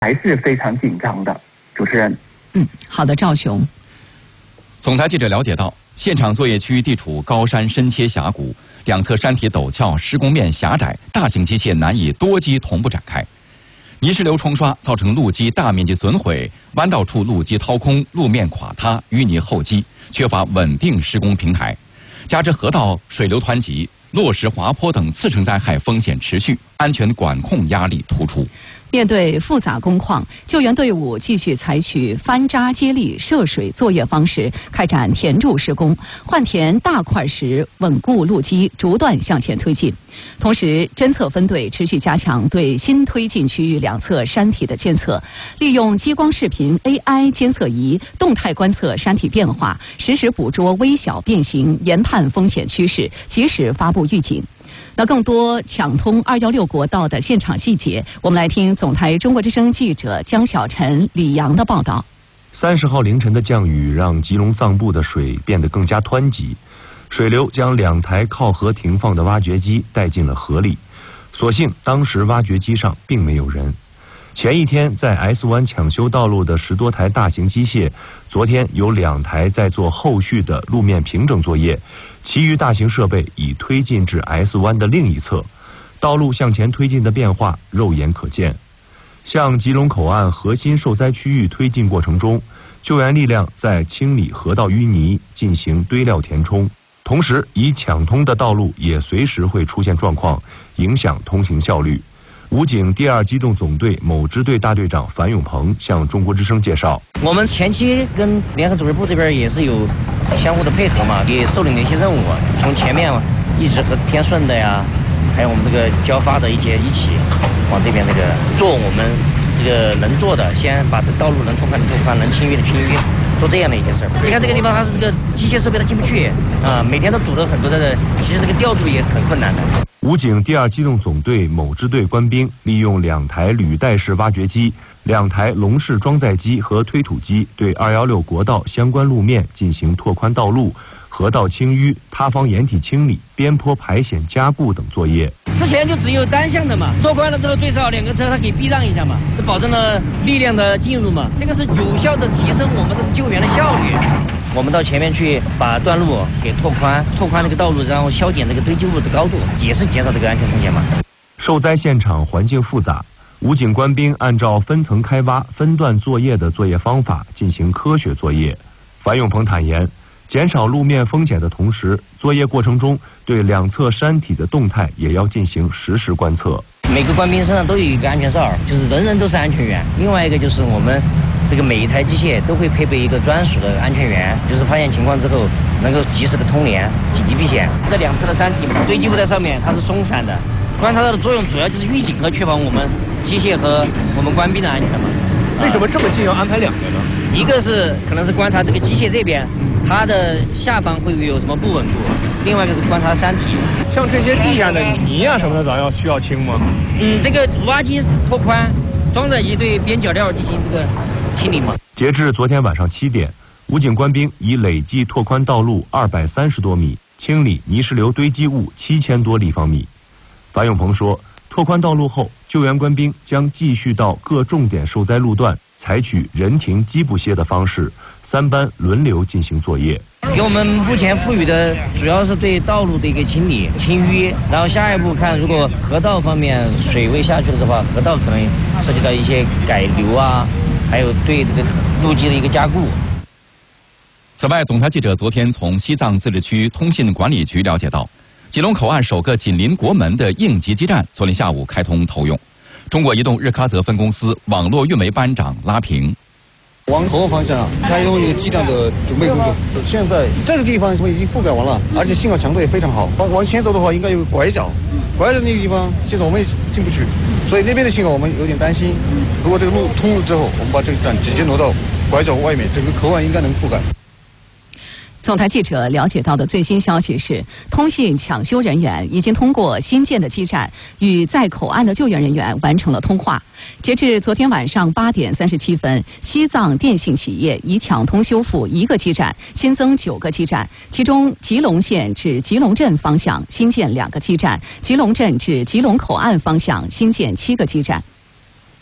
还是非常紧张的。主持人， 好的，赵雄。 总台记者了解到，现场作业区地处高山深切峡谷，两侧山体陡峭，施工面狭窄，大型机械难以多机同步展开。泥石流冲刷造成路基大面积损毁，弯道处路基掏空，路面垮塌，淤泥厚积，缺乏稳定施工平台。加之河道水流湍急、落石滑坡等次生灾害风险持续，安全管控压力突出。 面对复杂工况，救援队伍继续采取翻渣接力涉水作业方式开展填筑施工，换填大块石，稳固路基，逐段向前推进。同时，侦测分队持续加强对新推进区域两侧山体的监测，利用激光视频 AI 监测仪动态观测山体变化，实时捕捉微小变形，研判风险趋势，及时发布预警。那更多抢通216国道的现场细节，我们来听总台中国之声记者江小晨、李阳的报道。 30号凌晨的降雨让吉隆藏部的水变得更加湍急，水流将2台靠河停放的挖掘机带进了河里。所幸当时挖掘机上并没有人。前一天在 S 湾抢修道路的10多台大型机械，昨天有2台在做后续的路面平整作业，其余大型设备已推进至 S 湾的另一侧，道路向前推进的变化肉眼可见。向吉隆口岸核心受灾区域推进过程中，救援力量在清理河道淤泥，进行堆料填充，同时已抢通的道路也随时会出现状况，影响通行效率。武警第2机动总队某支队大队长樊永鹏向中国之声介绍， 我们前期跟联合指挥部这边也是有相互的配合嘛，也受领了一些任务，从前面一直和天顺的呀，还有我们这个交发的一起往这边这个做我们这个能做的，先把这道路能拓宽的拓宽，能清淤的清淤，做这样的一件事儿。你看这个地方它是这个机械设备它进不去每天都堵了很多的，其实这个调度也很困难的。 武警第2机动总队某支队官兵利用2台履带式挖掘机、2台笼式装载机和推土机，对216国道相关路面进行拓宽道路、河道清淤、塌方掩体清理、边坡排险加固等作业。 之前就只有单向的嘛，拓宽了之后最少2个车它可以避让一下嘛，就保证了力量的进入嘛，这个是有效的提升我们的救援的效率。我们到前面去把段路给拓宽这个道路，然后削减这个堆积物的高度，也是减少这个安全风险嘛。 受灾现场环境复杂，武警官兵按照分层开挖、分段作业的作业方法进行科学作业。樊永鹏坦言，减少路面风险的同时，作业过程中对两侧山体的动态也要进行实时观测。 每个官兵身上都有一个安全哨，就是人人都是安全员。另外一个就是我们这个每一台机械都会配备一个专属的安全员，就是发现情况之后能够及时的通联、紧急避险。这两侧的山体堆积物在上面，它是松散的，观察到的作用主要就是预警和确保我们机械和我们官兵的安全嘛。 为什么这么近要安排2个呢？ 一个是可能是观察这个机械这边，它的下方会不会有什么不稳度；另外一个是观察山体。 像这些地下的泥啊什么的，咱需要清吗？ 这个挖机拓宽，装载机对边角料进行这个清理嘛。 截至昨天晚上7点，武警官兵已累计拓宽道路230多米，清理泥石流堆积物7000多立方米。樊永鹏说，拓宽道路后，救援官兵将继续到各重点受灾路段，采取人停机不歇的方式，3班轮流进行作业。 给我们目前赋予的主要是对道路的一个清理、清淤，然后下一步看，如果河道方面水位下去了的话，河道可能涉及到一些改流啊，还有对这个路基的一个加固。 此外，总台记者昨天从西藏自治区通信管理局了解到，吉隆口岸首个紧邻国门的应急基站昨天下午开通投用。中国移动日喀则分公司网络运维班长拉平。 往口岸方向开通一个基站的准备工作。现在这个地方已经覆盖完了，而且信号强度也非常好。往前走的话，应该有个拐角，拐角那个地方现在我们也进不去，所以那边的信号我们有点担心。如果这个路通了之后，我们把这个站直接挪到拐角外面，整个口岸应该能覆盖。 总台记者了解到的最新消息是，通信抢修人员已经通过新建的基站与在口岸的救援人员完成了通话。截至昨天晚上8点37分，西藏电信企业已抢通修复1个基站，新增9个基站，其中吉隆县至吉隆镇方向新建2个基站，吉隆镇至吉隆口岸方向新建7个基站。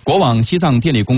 国网西藏电力公